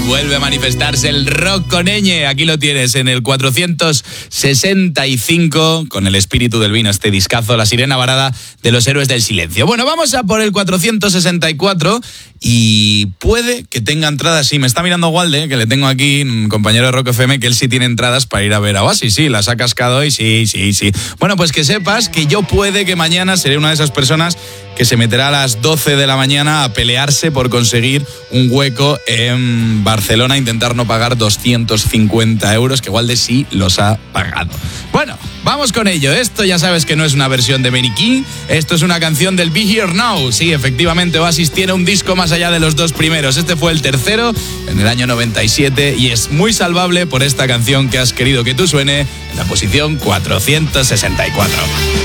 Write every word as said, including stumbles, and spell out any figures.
vuelve a manifestarse el rock con ñ. Aquí lo tienes en el cuatrocientos sesenta y cinco, con el espíritu del vino, este discazo, La Sirena Varada de los Héroes del Silencio. Bueno, vamos a por el cuatrocientos sesenta y cuatro y puede que tenga entradas. Sí, me está mirando Walde, que le tengo aquí, un compañero de Rock F M, que él sí tiene entradas para ir a ver a Oasis. Sí, las ha cascado hoy, sí, sí, sí. Bueno, pues que sepas que yo puede que mañana seré una de esas personas que se meterá a las doce de la mañana a pelearse por conseguir un hueco en Barcelona, intentar no pagar doscientos cincuenta euros, que Walde sí los ha pagado. Bueno, vamos con ello. Esto ya sabes que no es una versión de Benny King, esto es una canción del Be Here Now. Sí, efectivamente, Oasis tiene un disco más allá de los dos primeros. Este fue el tercero en el año noventa y siete y es muy salvable por esta canción que has querido que tú suene en la posición cuatrocientos sesenta y cuatro.